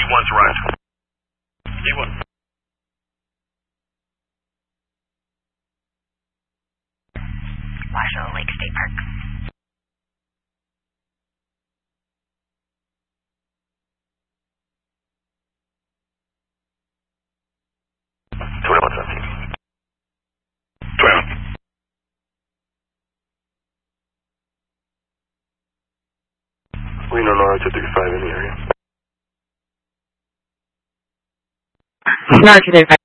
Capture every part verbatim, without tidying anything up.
one's arrived. D one. Washoe Lake State Park. twenty-one seventeen. twenty-one. We know Nora two thirty-five in the area. Nora two thirty-five.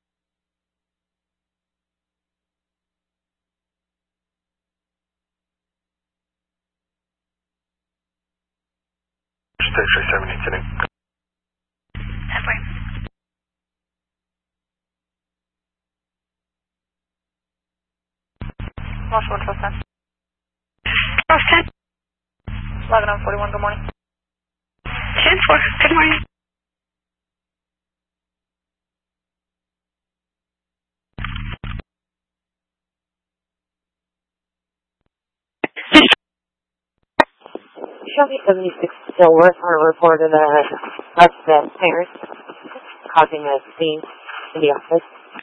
Station seventeen today. Halfway. Washoe one twelve ten. twelve ten. eleven on forty-one, good morning. ten four, good morning. Shelby seventy-six Dilworth are reported as suspect parents causing a scene in the office.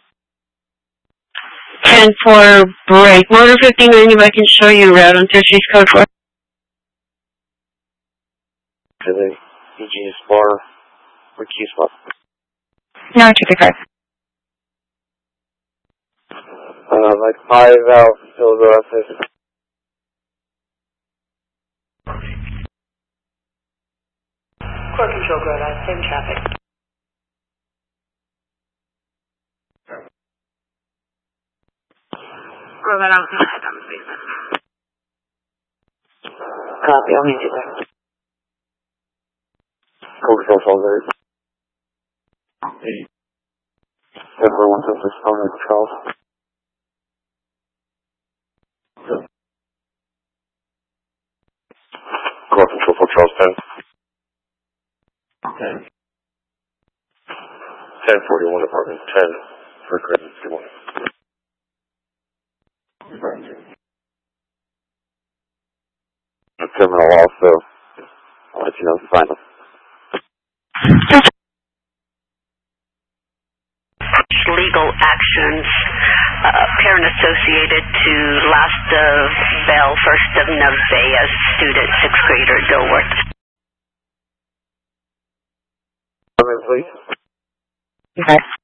ten four break. Motor fifty-nine, if I can show you route on Tertius code four. To the E G S bar or Q spot. No, two thirty-five. Uh, like five out, still the office. Core control, go ahead. Same traffic. Roll that out. Down the basement. Copy, I'll meet you there. Core control, all there. Everyone has this phone at twelve. Core control for Charles ten. ten. ten forty-one, apartment ten for Credit two one. The terminal also, I'll let you know the final. Legal actions, uh, parent associated to last of Bell, first of Nevaeh, student, sixth grader, Dilworth. Come in, please. Okay.